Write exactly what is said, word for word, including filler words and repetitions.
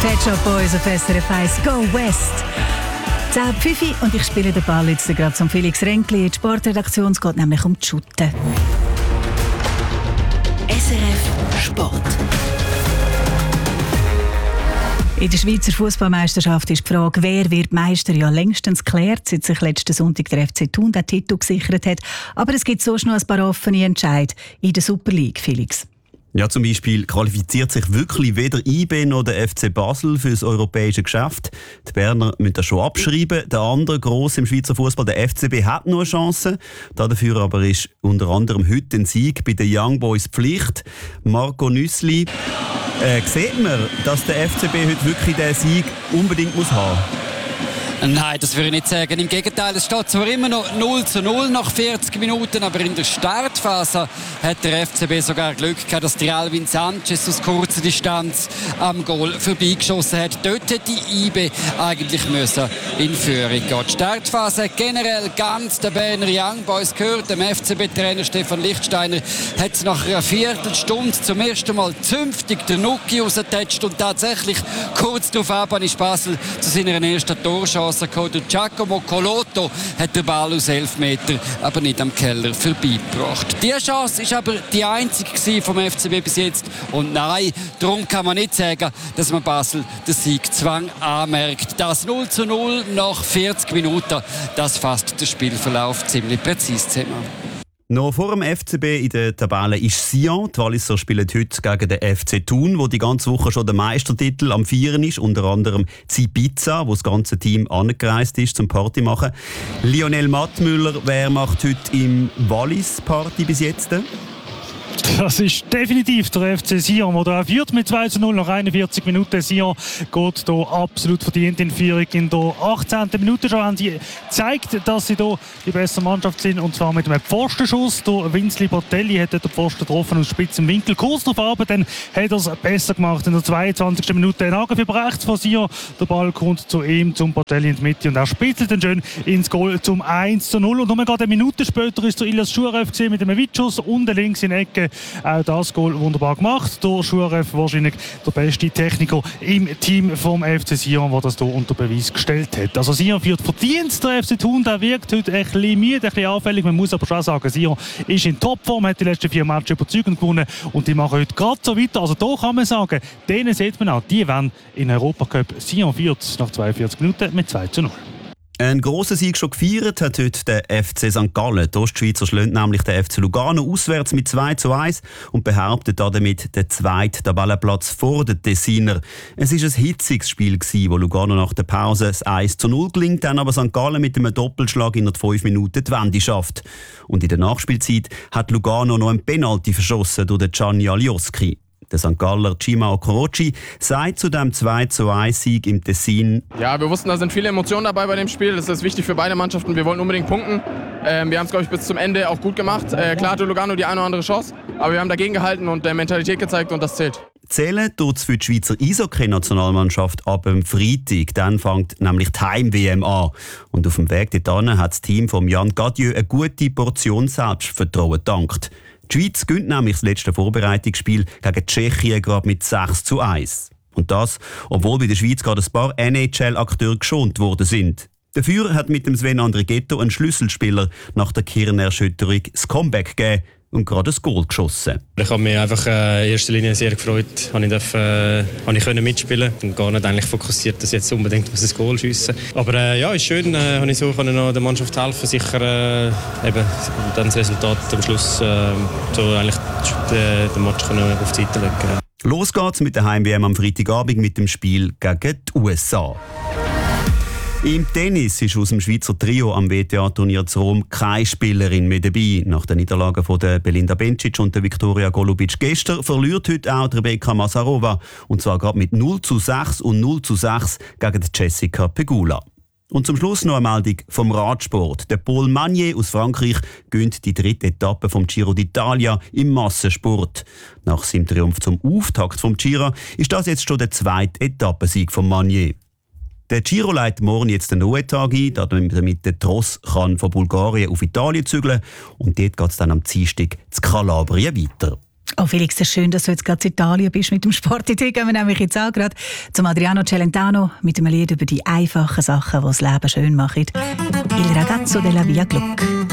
Pet Shop Boys auf S R F eins Go West. zehn Pfiffi und ich spiele den Ball jetzt gerade zum Felix Renkli. Die Sportredaktion, es geht nämlich um die Schutte. S R F Sport. In der Schweizer Fußballmeisterschaft ist die Frage, wer wird Meister, ja längstens geklärt, seit sich letzten Sonntag der F C Thun den Titel gesichert hat. Aber es gibt sonst noch ein paar offene Entscheide in der Super League, Felix. Ja, zum Beispiel qualifiziert sich wirklich weder I B noch der F C Basel für das europäische Geschäft. Die Berner müssen das schon abschreiben. Der andere grosse im Schweizer Fußball, der F C B, hat noch eine Chance. Dafür aber ist unter anderem heute ein Sieg bei den Young Boys Pflicht. Marco Nüssli, äh, sieht man, dass der F C B heute wirklich diesen Sieg unbedingt muss haben? Nein, das würde ich nicht sagen. Im Gegenteil, es steht zwar immer noch null zu null nach vierzig Minuten, aber in der Startphase hat der F C B sogar Glück gehabt, dass der Alvin Sanchez aus kurzer Distanz am Goal vorbeigeschossen hat. Dort hätte die I B eigentlich müssen in Führung gehen. Die Startphase generell ganz der Berner Young Boys gehört. Dem F C B-Trainer Stefan Lichtsteiner hat es nach einer Viertelstunde zum ersten Mal zünftig der Nuki rausgetatscht und tatsächlich kurz darauf ab ist Basel zu seiner ersten Torchance. Giacomo Colotto hat den Ball aus elf Metern, aber nicht am Keller vorbeigebracht. Diese Chance war aber die einzige vom F C B bis jetzt. Und nein, darum kann man nicht sagen, dass man Basel den Siegzwang anmerkt. Das null zu null nach vierzig Minuten, das fasst den Spielverlauf ziemlich präzise zusammen. Noch vor dem F C B in der Tabelle ist Sion. Die Walliser spielen heute gegen den F C Thun, wo die ganze Woche schon der Meistertitel am Vieren ist. Unter anderem Zibiza, wo das ganze Team angereist ist zum Party machen. Lionel Mattmüller, wer macht heute im Wallis Party bis jetzt? Das ist definitiv der F C Sion, der da führt mit zwei zu null nach einundvierzig Minuten. Sion geht hier absolut verdient in Führung. In der achtzehnten Minute schon haben sie gezeigt, dass sie hier die bessere Mannschaft sind, und zwar mit einem Pfostenschuss. Der Vinzli Botelli hat den Pfosten getroffen aus spitzem Winkel. Kurz darauf aber dann hat er es besser gemacht. In der zweiundzwanzigsten Minute ein Angriff über rechts von Sion. Der Ball kommt zu ihm, zum Botelli in die Mitte, und er spitzelt dann schön ins Goal zum eins zu null. Und nur gerade eine Minute später ist der Ilyas Schurev mit einem Weitschuss unten links in die Ecke. Auch das Goal wunderbar gemacht. Der Schurev wahrscheinlich der beste Techniker im Team vom F C Sion, der das hier unter Beweis gestellt hat. Also Sion führt verdient. Der F C Thun, der wirkt heute ein bisschen müde, ein bisschen auffällig. Man muss aber schon sagen, Sion ist in Topform, hat die letzten vier Matches überzeugend gewonnen und die machen heute gerade so weiter. Also da kann man sagen, denen sieht man auch, die wollen in Europacup. Sion führt nach zweiundvierzig Minuten mit zwei zu null. Einen grossen Sieg schon gefeiert hat heute der F C Sankt Gallen. Die Ostschweizer schlägt nämlich den F C Lugano auswärts mit zwei zu eins und behauptet damit den zweiten Tabellenplatz vor den Tessiner. Es war ein hitziges Spiel, wo Lugano nach der Pause das eins zu null gelingt, dann aber Sankt Gallen mit einem Doppelschlag in fünf Minuten die Wende schafft. Und in der Nachspielzeit hat Lugano noch einen Penalty verschossen durch den Gianni Alioski. Der Sankt Galler Cima Okorochi sagt zu dem zwei zu eins Sieg im Tessin: Ja, wir wussten, da sind viele Emotionen dabei bei dem Spiel. Das ist wichtig für beide Mannschaften. Wir wollen unbedingt punkten. Ähm, wir haben es, glaube ich, bis zum Ende auch gut gemacht. Äh, klar hatte Lugano die eine oder andere Chance, aber wir haben dagegen gehalten und äh, Mentalität gezeigt, und das zählt. Zählen tut es für die Schweizer Eishockey-Nationalmannschaft ab dem Freitag. Dann fängt nämlich die Heim-W M an. Und auf dem Weg dorthin hat das Team von Jan Gadieu eine gute Portion Selbstvertrauen gedankt. Die Schweiz gewinnt nämlich das letzte Vorbereitungsspiel gegen Tschechien gerade mit sechs zu eins. Und das, obwohl bei der Schweiz gerade ein paar N H L-Akteure geschont worden sind. Dafür hat mit dem Sven Andrighetto ein Schlüsselspieler nach der Kirnerschütterung das Comeback gegeben und gerade ein Goal geschossen. Ich habe mich einfach äh, in erster Linie sehr gefreut, dass ich, darf, äh, ich konnte mitspielen und gar nicht eigentlich fokussiert, dass ich jetzt unbedingt ein Goal schiessen muss. Aber äh, ja, ist schön, äh, habe ich so können noch der Mannschaft helfen, sicher äh, eben dann das Resultat am Schluss äh, so eigentlich den, den Match können auf die Seite legen. Los geht's mit der Heim-W M am Freitagabend mit dem Spiel gegen die U S A. Im Tennis ist aus dem Schweizer Trio am W T A-Turnier zu Rom keine Spielerin mehr dabei. Nach den Niederlagen von der Belinda Bencic und der Viktoria Golubic gestern verliert heute auch Rebecca Masarova. Und zwar gerade mit null zu sechs und null zu sechs gegen Jessica Pegula. Und zum Schluss noch eine Meldung vom Radsport. Der Paul Magnier aus Frankreich gewinnt die dritte Etappe vom Giro d'Italia im Massensport. Nach seinem Triumph zum Auftakt vom Giro ist das jetzt schon der zweite Etappensieg von Magnier. Der Giro leitet morgen jetzt den Ruhetag ein, damit der Tross kann von Bulgarien auf Italien zügeln kann. Und dort geht es dann am Dienstag zu Kalabrien weiter. Oh Felix, es ist schön, dass du jetzt gerade in Italien bist mit dem Sportidee. Gehen wir nämlich jetzt auch gerade zum Adriano Celentano mit einem Lied über die einfachen Sachen, die das Leben schön machen. Il ragazzo della Via Gluck.